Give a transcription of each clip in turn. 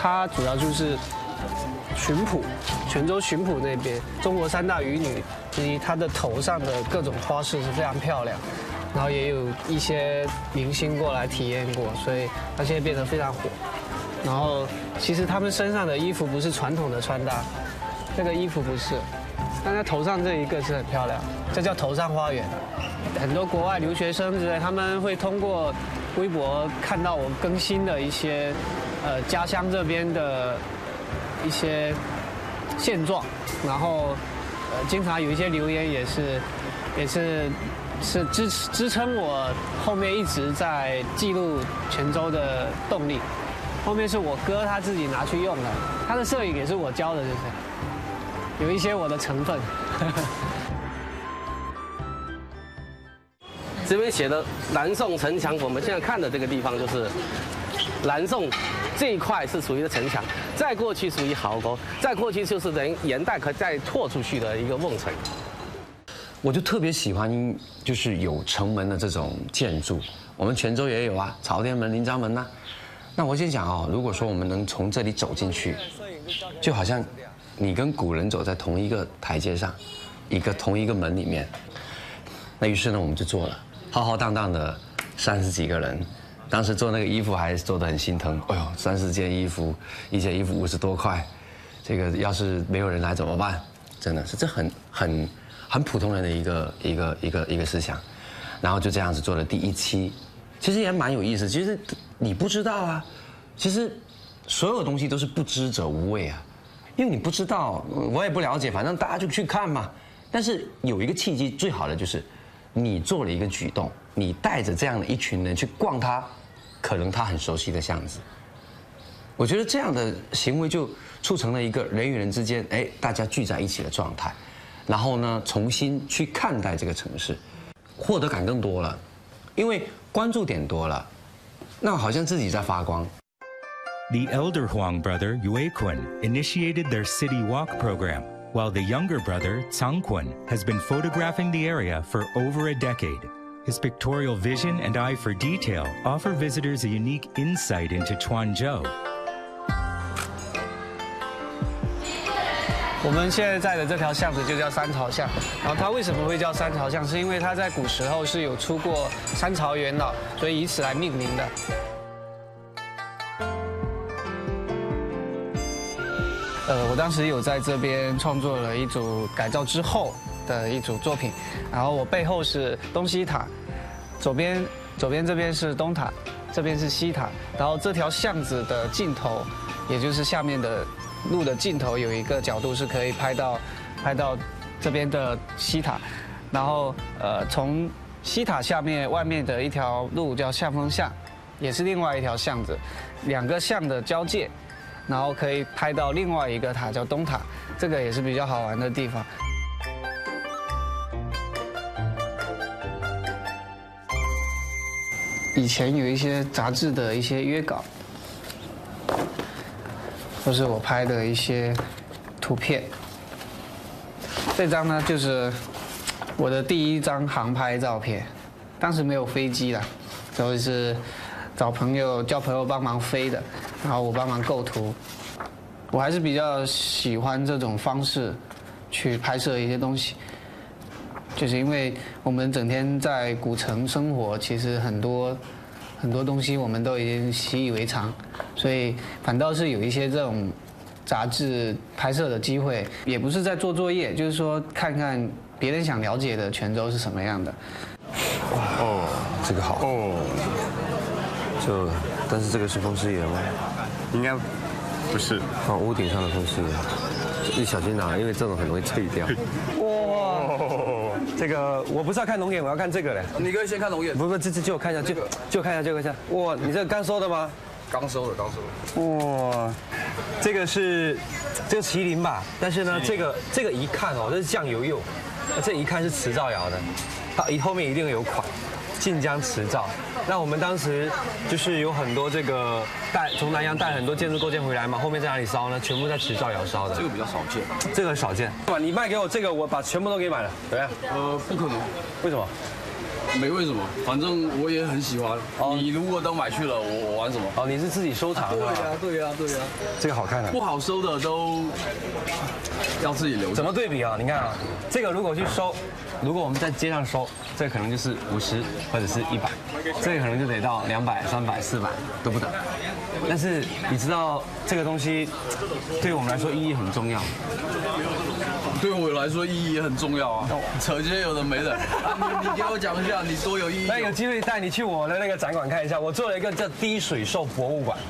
它主要就是巡捕，泉州巡捕那边中国三大渔女之一，她的头上的各种花饰是非常漂亮，然后也有一些明星过来体验过，所以她现在变得非常火。然后其实他们身上的衣服不是传统的穿搭，这个衣服不是，但他头上这一个是很漂亮，这叫头上花园。很多国外留学生之类，他们会通过微博看到我更新的一些家乡这边的一些现状，然后经常有一些留言也是支撑我后面一直在记录泉州的动力。后面是我哥他自己拿去用的，他的摄影也是我教的，就是有一些我的成分。 这边写的南宋城墙，我们现在看的这个地方就是南宋这一块是属于的城墙，再过去属于壕沟，再过去就是元代可再拓出去的一个瓮城。 我就特别喜欢就是有城门的这种建筑，我们泉州也有啊，朝天门、临江门呐。那我先讲哦，如果说我们能从这里走进去，就好像你跟古人走在同一个台阶上，同一个门里面。那于是呢，我们就做了，浩浩荡荡的30几个人，当时做那个衣服还做得很心疼。哎呦，30件衣服，一件衣服50多块，这个要是没有人来怎么办？真的是这很普通人的一个思想。然后就这样子做了第1期，其实也蛮有意思。其实你不知道啊，其实所有东西都是不知者无畏啊，因为你不知道，我也不了解，反正大家就去看嘛。但是有一个契机，最好的就是你做了一个举动，你带着这样的一群人去逛他可能他很熟悉的巷子。我觉得这样的行为就促成了一个人与人之间，大家聚在一起的状态，然后呢，重新去看待这个城市，获得感更多了，因为关注点多了，那好像自己在发光。 The elder Huang brother, Yue Kun, initiated their city walk program, while the younger brother, Cang Kun, has been photographing the area for over a decade. His pictorial vision and eye for detail offer visitors a unique insight into Chuanzhou. 我们现在在的这条巷子就叫三朝巷，然后它为什么会叫三朝巷？是因为它在古时候是有出过三朝元老，所以以此来命名的。我当时有在这边创作了一组改造之后的一组作品，然后我背后是东西塔，左边这边是东塔，这边是西塔，然后这条巷子的尽头，也就是下面的路的尽头有一个角度是可以拍到这边的西塔，然后从西塔下面外面的一条路叫象峰巷，也是另外一条巷子，两个巷的交界，然后可以拍到另外一个塔叫东塔，这个也是比较好玩的地方。以前有一些杂志的一些约稿，都是我拍的一些图片。这张呢，就是我的第1张航拍照片，当时没有飞机了，所以是叫朋友帮忙飞的，然后我帮忙构图。我还是比较喜欢这种方式去拍摄一些东西，就是因为我们整天在古城生活，其实很多东西我们都已经习以为常，所以反倒是有一些这种杂志拍摄的机会，也不是在做作业，就是说看看别人想了解的泉州是什么样的。 哦，这个好哦。但是这个是风师爷吗？ 应该不是。 放屋顶上的风师爷，你小心拿，因为这种很容易脆掉。 哇，这个我不是要看龙眼，我要看这个嘞。 你可以先看龙眼。 不，这我看一下，就看一下。哇，你这个刚收的吗？ 刚收的。 哇，这个是麒麟吧？但是呢，这个一看哦，这是酱油釉，这一看是瓷造窑的，它后面一定有款，晋江瓷造。那我们当时就是有很多这个从南洋带很多建筑构件回来嘛，后面在哪里烧呢？全部在瓷造窑烧的。 这个比较少见。 这个少见。你卖给我这个，我把全部都给买了，怎么样？ 不可能。 为什么？ 没为什么，反正我也很喜欢。你如果都买去了，我玩什么？ 哦，你是自己收藏的？ 对呀。 这个好看啊。 不好收的都要自己留着。 怎么对比啊？你看啊，这个如果去收，如果我们在街上收，这个可能就是50或者是100，这个可能就得到200、300、400都不等。但是你知道这个东西对我们来说意义很重要。 对我来说意义也很重要啊，扯些有的没的。你给我讲一下，你多有意义。 那有机会带你去我的那个展馆看一下，我做了一个叫滴水兽博物馆。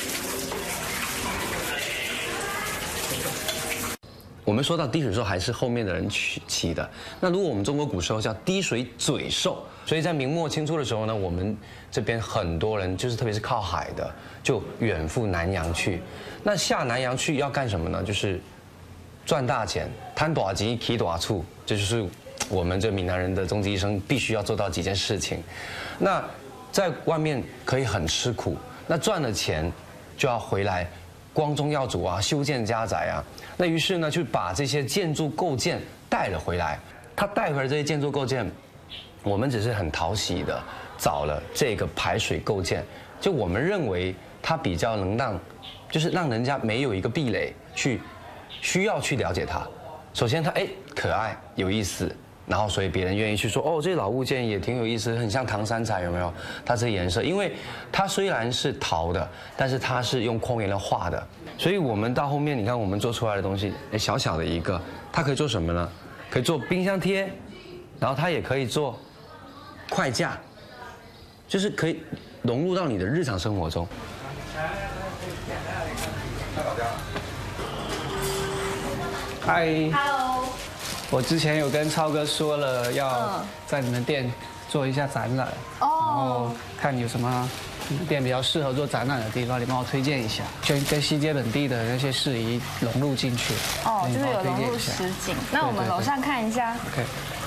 我们说到滴水兽还是后面的人起的，那如果我们中国古时候叫滴水嘴兽，所以在明末清初的时候呢，我们这边很多人就是特别是靠海的，就远赴南洋去。那下南洋去要干什么呢？就是赚大钱，贪大钱，起大处，这就是我们这闽南人的终其一生必须要做到几件事情。那在外面可以很吃苦，那赚了钱就要回来光宗耀祖啊，修建家宅啊。那于是呢，就把这些建筑构件带了回来。他带回来这些建筑构件，我们只是很讨喜的找了这个排水构件，就我们认为它比较能就是让人家没有一个壁垒需要去了解它。首先它可爱有意思，然后所以别人愿意去说哦，这老物件也挺有意思，很像唐三彩，有没有？它这颜色，因为它虽然是陶的，但是它是用矿原料画的，所以我们到后面你看我们做出来的东西，小小的一个，它可以做什么呢？可以做冰箱贴，然后它也可以做筷架，就是可以融入到你的日常生活中。 嗨 ，Hello， 我之前有跟超哥说了，要在你们店做一下展览，然后看有什么你们店比较适合做展览的地方，你帮我推荐一下，就跟西街本地的那些事宜融入进去。 哦，就是有融入实景。那我们楼上看一下。 OK。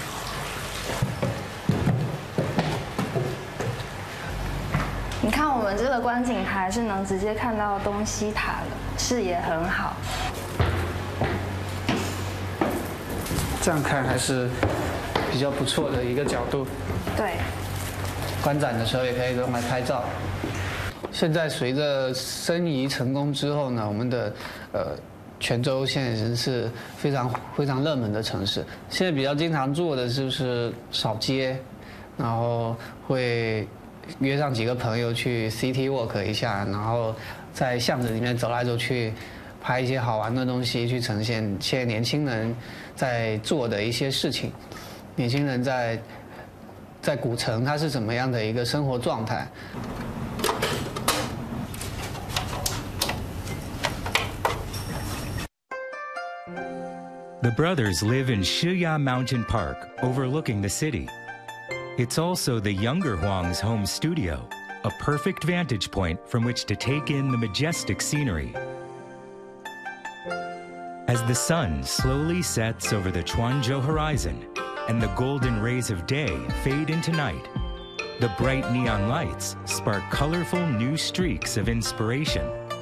你看我们这个观景台是能直接看到东西塔的，视野很好。 这样看还是比较不错的一个角度。 对。 观展的时候也可以用来拍照。现在随着申遗成功之后呢，我们的泉州现在已经是非常热门的城市。现在比较经常做的就是扫街，然后会约上几个朋友去 City Walk 一下，然后在巷子里面走来走去，拍一些好玩的东西，去呈现现在年轻人在做的一些事情。年轻人在古城他是怎么样的一个生活状态？ The brothers live in Shiya Mountain Park, overlooking the city. It's also the younger Huang's home studio, a perfect vantage point from which to take in the majestic scenery. As the sun slowly sets over the Chuanzhou horizon and the golden rays of day fade into night, the bright neon lights spark colorful new streaks of inspiration.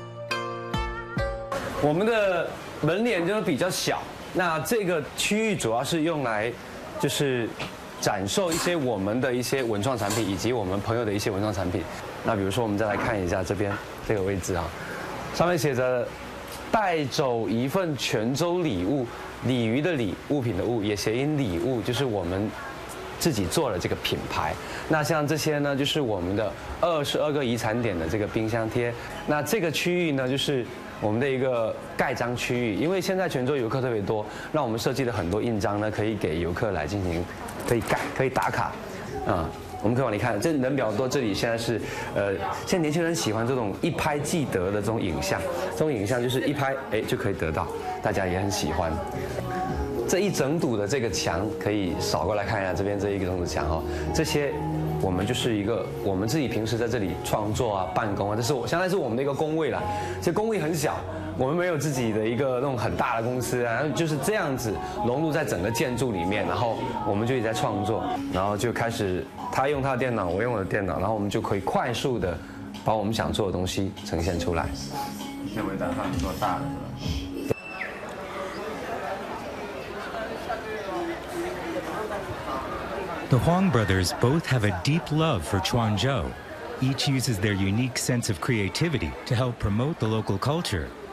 我们的门脸就是比较小。 那这个区域主要是用来，就是展售一些我们的一些文创产品，以及我们朋友的一些文创产品。那比如说，我们再来看一下这边这个位置啊，上面写着“带走一份泉州礼物”，鲤鱼的鲤，物品的物，也谐音礼物，就是我们自己做了这个品牌。那像这些呢，就是我们的22个遗产点的这个冰箱贴。那这个区域呢，就是 我们的一个盖章区域，因为现在泉州游客特别多，那我们设计了很多印章呢，可以给游客来进行，可以盖，可以打卡，我们可以往里看，这人比较多，这里现在是，现在年轻人喜欢这种一拍即得的这种影像，这种影像就是一拍就可以得到，大家也很喜欢。这一整堵的这个墙可以扫过来看一下，这边这一整堵墙哈，这些 我们就是一个我们自己平时在这里创作啊、办公啊，这是相当于是我们的一个工位了。其实工位很小，我们没有自己的一个那种很大的公司啊，就是这样子融入在整个建筑里面，然后我们就一直在创作，然后就开始他用他的电脑，我用我的电脑，然后我们就可以快速的把我们想做的东西呈现出来。 这回打算做大的是吧？ 我 The Huang brothers both have a deep love for Quanzhou. Each uses their unique sense of creativity to help promote the local culture